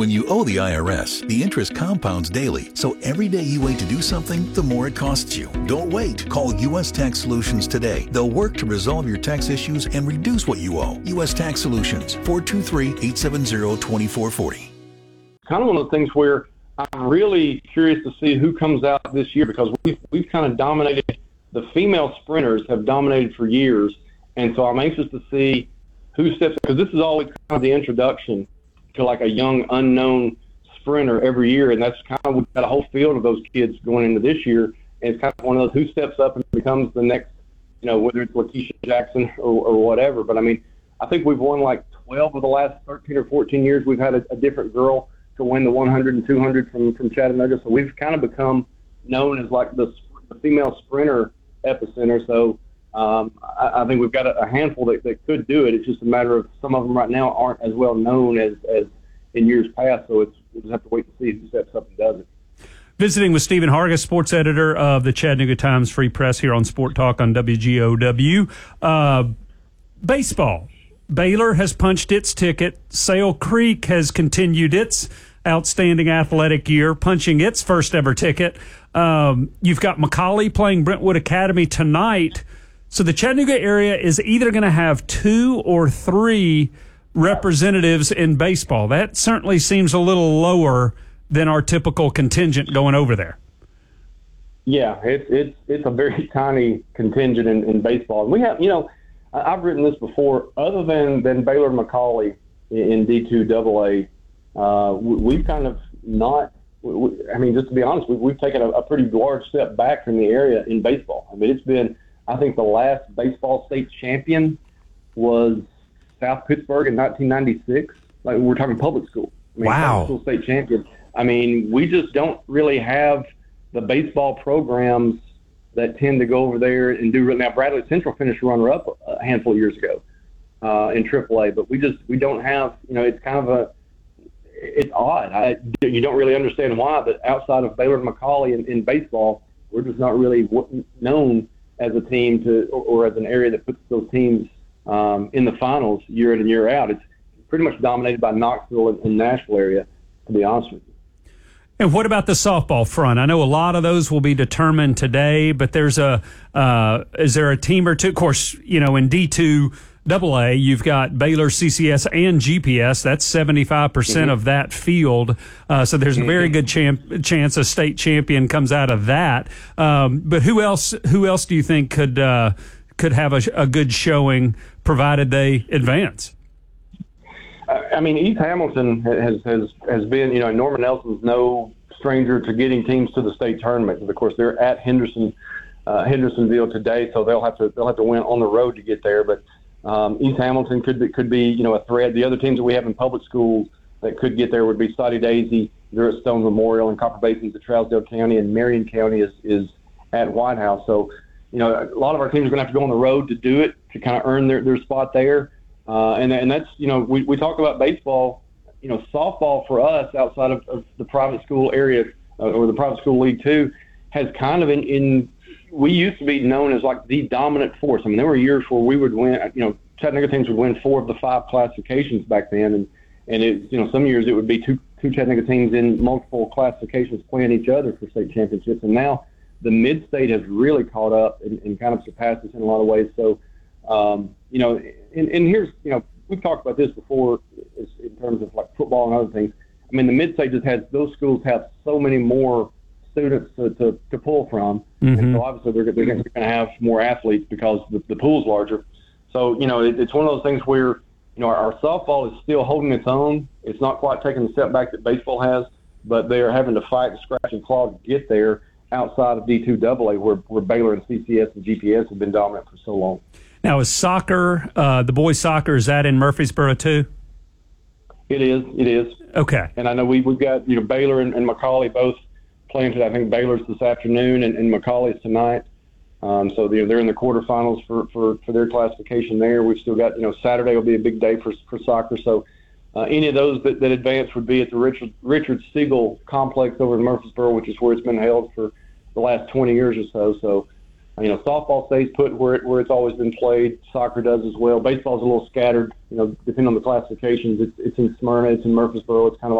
When you owe the IRS, the interest compounds daily, so every day you wait to do something, the more it costs you. Don't wait. Call U.S. Tax Solutions today. They'll work to resolve your tax issues and reduce what you owe. U.S. Tax Solutions, 423-870-2440. Kind of one of the things where I'm really curious to see who comes out this year, because we've kind of dominated. The female sprinters have dominated for years, and so I'm anxious to see who steps, because this is always kind of the introduction to like a young unknown sprinter every year, and that's kind of, we've got a whole field of those kids going into this year, and it's kind of one of those who steps up and becomes the next, whether it's Lakeisha Jackson or whatever. But I mean, I think we've won like 12 of the last 13 or 14 years. We've had a different girl to win the 100 and 200 from Chattanooga, so we've kind of become known as like the female sprinter epicenter. So I think we've got a handful that could do it. It's just a matter of some of them right now aren't as well known as in years past, so we'll just have to wait to see who steps up and does it. Visiting with Stephen Hargis, sports editor of the Chattanooga Times Free Press here on Sport Talk on WGOW. Baseball. Baylor has punched its ticket. Sale Creek has continued its outstanding athletic year, punching its first ever ticket. You've got McCallie playing Brentwood Academy tonight. So the Chattanooga area is either going to have 2 or 3 representatives in baseball. That certainly seems a little lower than our typical contingent going over there. Yeah, it's a very tiny contingent in baseball. And we have, I've written this before, other than Baylor and McCallie in D2 AA, we've kind of not, just to be honest, we've taken a pretty large step back from the area in baseball. I mean, it's been, I think the last baseball state champion was South Pittsburgh in 1996. Like, we're talking public school. Wow. Public school state champion. I mean, we just don't really have the baseball programs that tend to go over there and do. Now, Bradley Central finished runner-up a handful of years ago in AAA, but we don't have. It's kind of it's odd. You don't really understand why, but outside of Baylor and McCallie in baseball, we're just not really known as a team or as an area that puts those teams in the finals year in and year out. It's pretty much dominated by Knoxville and Nashville area, to be honest with you. And what about the softball front? I know a lot of those will be determined today, but there's is there a team or two? Of course, in D2 AA, you've got Baylor, CCS, and GPS. That's 75% of that field. So there's a very good chance a state champion comes out of that. But who else do you think could have a good showing provided they advance? East Hamilton has been, Norman Nelson's no stranger to getting teams to the state tournament. And of course, they're at Hendersonville today, so they'll have to win on the road to get there. But East Hamilton could be a threat. The other teams that we have in public schools that could get there would be Soddy Daisy, they're at Stone Memorial, and Copper Basin's at Trousdale County, and Marion County is at White House. So, a lot of our teams are going to have to go on the road to do it, to kind of earn their spot there. And that's, we talk about baseball, softball for us outside of the private school area or the private school league too, has kind of we used to be known as like the dominant force. I mean, there were years where we would win, Chattanooga teams would win 4 of the 5 classifications back then. And it, some years it would be two Chattanooga teams in multiple classifications playing each other for state championships. And now the mid-state has really caught up and kind of surpassed us in a lot of ways. So, and here's, we've talked about this before in terms of like football and other things. I mean, the mid-state just has, those schools have so many more students to pull from. And so obviously they're going to have more athletes because the pool's larger. So, it's one of those things where, our softball is still holding its own. It's not quite taking the step back that baseball has, but they are having to fight and scratch and claw to get there outside of D2 AA where Baylor and CCS and GPS have been dominant for so long. Now, is soccer, the boys' soccer, is that in Murfreesboro too? It is. Okay. And I know we've got, Baylor and McCallie both playing today. I think Baylor's this afternoon and McCallie's tonight. So they're in the quarterfinals for their classification there. We've still got, Saturday will be a big day for soccer. So any of those that advance would be at the Richard Siegel complex over in Murfreesboro, which is where it's been held for the last 20 years or so. So, softball stays put where it's always been played. Soccer does as well. Baseball's a little scattered, depending on the classifications. It's in Smyrna, it's in Murfreesboro. It's kind of